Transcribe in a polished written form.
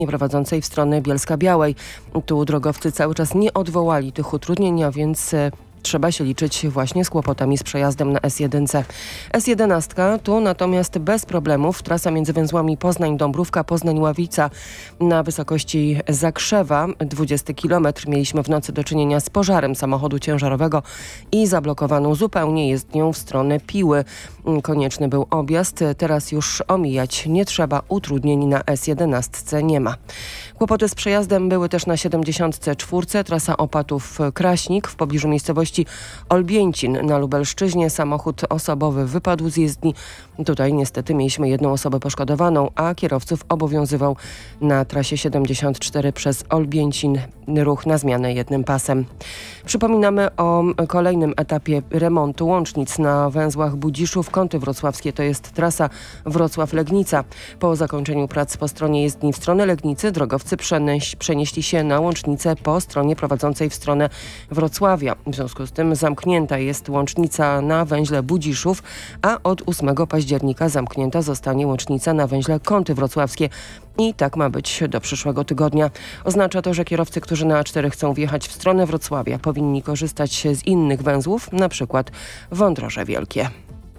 prowadzącej w stronę Bielska-Białej. Tu drogowcy cały czas nie odwołali tych utrudnień, a więc trzeba się liczyć właśnie z kłopotami z przejazdem na S1. S11 tu natomiast bez problemów. Trasa między węzłami Poznań-Dąbrówka, Poznań-Ławica na wysokości Zakrzewa. 20 km. Mieliśmy w nocy do czynienia z pożarem samochodu ciężarowego i zablokowaną zupełnie jezdnią w stronę Piły. Konieczny był objazd. Teraz już omijać nie trzeba. Utrudnień na S11 nie ma. Kłopoty z przejazdem były też na 74. Trasa Opatów-Kraśnik w pobliżu miejscowości Olbięcin na Lubelszczyźnie. Samochód osobowy wypadł z jezdni. Tutaj niestety mieliśmy jedną osobę poszkodowaną, a kierowców obowiązywał na trasie 74 przez Olbięcin ruch na zmianę jednym pasem. Przypominamy o kolejnym etapie remontu łącznic na węzłach Budziszów-Kąty Wrocławskie. To jest trasa Wrocław-Legnica. Po zakończeniu prac po stronie jezdni w stronę Legnicy drogowcy przenieśli się na łącznicę po stronie prowadzącej w stronę Wrocławia. W związku z tym zamknięta jest łącznica na węźle Budziszów, a od 8 października zamknięta zostanie łącznica na węźle Kąty Wrocławskie. I tak ma być do przyszłego tygodnia. Oznacza to, że kierowcy, którzy na A4 chcą wjechać w stronę Wrocławia, powinni korzystać z innych węzłów, na przykład Wądroże Wielkie.